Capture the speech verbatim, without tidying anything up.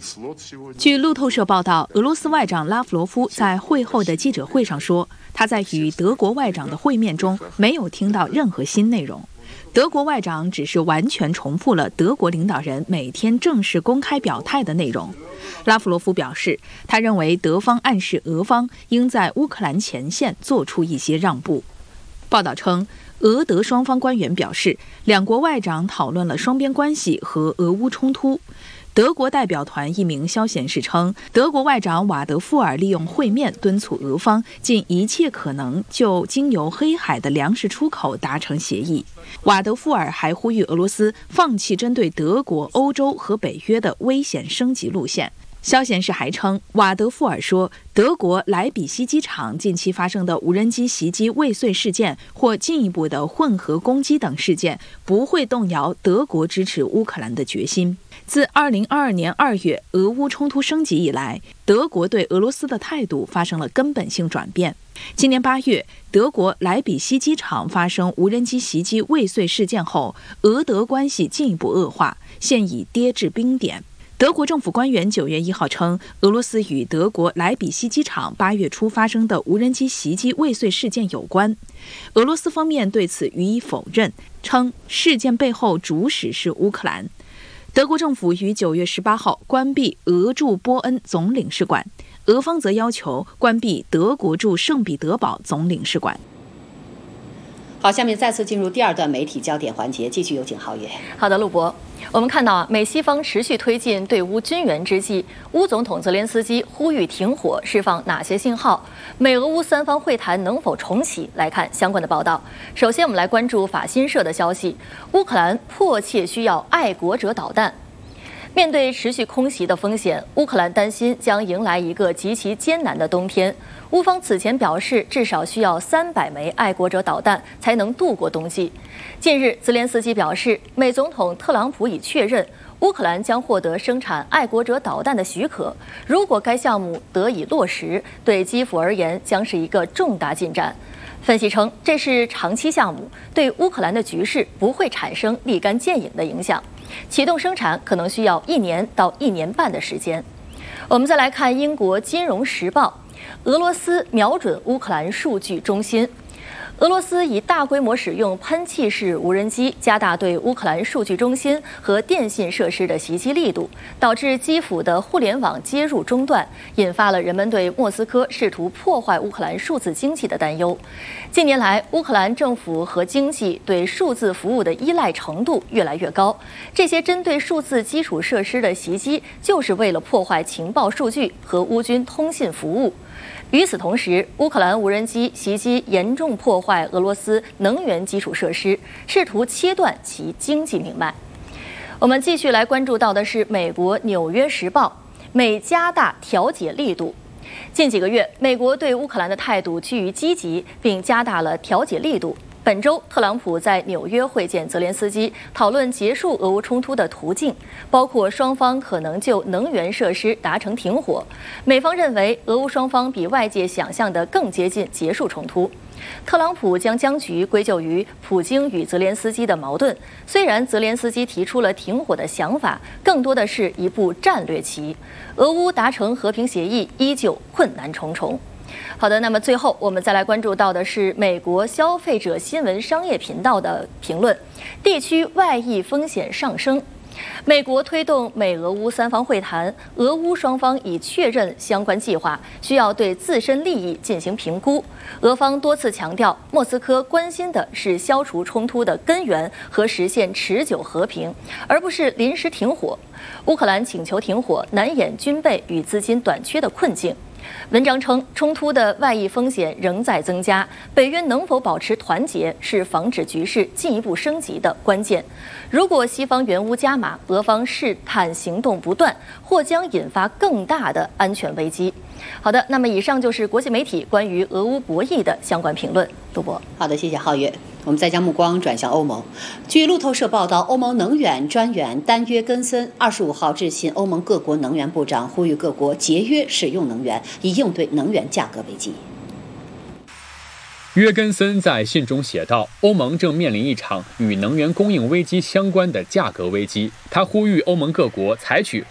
据路透社报道，俄罗斯外长拉夫罗夫在会后的记者会上说，他在与德国外长的会面中没有听到任何新内容。德国外长只是完全重复了德国领导人每天正式公开表态的内容。拉夫罗夫表示，他认为德方暗示俄方应在乌克兰前线做出一些让步。报道称，俄德双方官员表示，两国外长讨论了双边关系和俄乌冲突。德国代表团一名消息人士称，德国外长瓦德富尔利用会面敦促俄方尽一切可能就经由黑海的粮食出口达成协议。瓦德富尔还呼吁俄罗斯放弃针对德国、欧洲和北约的危险升级路线。消息人士还称，瓦德富尔说，德国莱比锡机场近期发生的无人机袭击未遂事件或进一步的混合攻击等事件不会动摇德国支持乌克兰的决心。自二零二二年二月俄乌冲突升级以来，德国对俄罗斯的态度发生了根本性转变。今年八月，德国莱比锡机场发生无人机袭击未遂事件后，俄德关系进一步恶化，现已跌至冰点。德国政府官员九月一号称，俄罗斯与德国莱比锡机场八月初发生的无人机袭击未遂事件有关。俄罗斯方面对此予以否认，称事件背后主使是乌克兰。德国政府于九月十八号关闭俄驻波恩总领事馆，俄方则要求关闭德国驻圣彼得堡总领事馆。 好，下面再次进入第二段媒体焦点环节，继续有请皓月。 好的，陆博，我们看到啊，美西方持续推进对乌军援之际，乌总统泽连斯基呼吁停火，释放哪些信号？美俄乌三方会谈能否重启？来看相关的报道。首先，我们来关注法新社的消息：乌克兰迫切需要爱国者导弹。面对持续空袭的风险，乌克兰担心将迎来一个极其艰难的冬天。乌方此前表示，至少需要三百枚爱国者导弹才能度过冬季。近日，泽连斯基表示，美总统特朗普已确认，乌克兰将获得生产爱国者导弹的许可。如果该项目得以落实，对基辅而言将是一个重大进展。分析称，这是长期项目，对乌克兰的局势不会产生立竿见影的影响。启动生产可能需要一年到一年半的时间。我们再来看英国《金融时报》，俄罗斯瞄准乌克兰数据中心。俄罗斯以大规模使用喷气式无人机，加大对乌克兰数据中心和电信设施的袭击力度，导致基辅的互联网接入中断，引发了人们对莫斯科试图破坏乌克兰数字经济的担忧。近年来，乌克兰政府和经济对数字服务的依赖程度越来越高，这些针对数字基础设施的袭击，就是为了破坏情报数据和乌军通信服务。与此同时，乌克兰无人机袭击严重破坏俄罗斯能源基础设施，试图切断其经济命脉。我们继续来关注到的是美国《纽约时报》，美加大调解力度。近几个月，美国对乌克兰的态度趋于积极，并加大了调解力度。本周，特朗普在纽约会见泽连斯基，讨论结束俄乌冲突的途径，包括双方可能就能源设施达成停火。美方认为，俄乌双方比外界想象的更接近结束冲突。特朗普将僵局归咎于普京与泽连斯基的矛盾。虽然泽连斯基提出了停火的想法，更多的是一步战略棋。俄乌达成和平协议依旧困难重重。好的，那么最后我们再来关注到的是美国消费者新闻商业频道的评论：地区外溢风险上升。美国推动美俄乌三方会谈，俄乌双方已确认相关计划，需要对自身利益进行评估。俄方多次强调，莫斯科关心的是消除冲突的根源和实现持久和平，而不是临时停火。乌克兰请求停火，难掩军备与资金短缺的困境。文章称，冲突的外溢风险仍在增加，北约能否保持团结是防止局势进一步升级的关键。如果西方援乌加码，俄方试探行动不断，或将引发更大的安全危机。好的，那么以上就是国际媒体关于俄乌博弈的相关评论。杜博， 好的，谢谢皓月。我们再将目光转向欧盟。据路透社报道，欧盟能源专员丹约根森二十五号致信欧盟各国能源部长，呼吁各国节约使用能源，以应对能源价格危机。 约根森在信中写道，欧盟正面临一场与能源供应危机相关的价格危机，他呼吁欧盟各国采取